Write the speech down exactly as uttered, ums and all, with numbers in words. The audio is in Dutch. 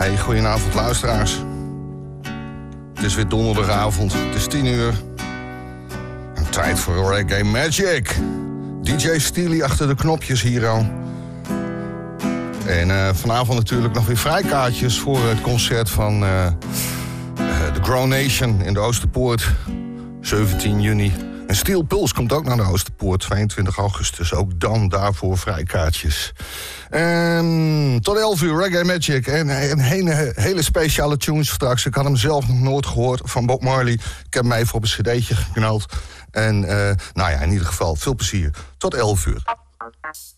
Hey, goedenavond luisteraars. Het is weer donderdagavond, het is tien uur. En tijd voor Reggae Magic. D J Steely achter de knopjes hier al. En uh, vanavond natuurlijk nog weer vrijkaartjes voor het concert van uh, uh, The Grown Nation in de Oosterpoort. zeventien juni. En Steel Pulse komt ook naar de Oosterpoort, tweeëntwintig augustus. Ook dan daarvoor vrijkaartjes. En tot elf uur Reggae Magic. En een hele, hele speciale tunes straks. Ik had hem zelf nog nooit gehoord van Bob Marley. Ik heb hem even op een cd'tje geknald. En uh, nou ja, in ieder geval veel plezier. Tot elf uur.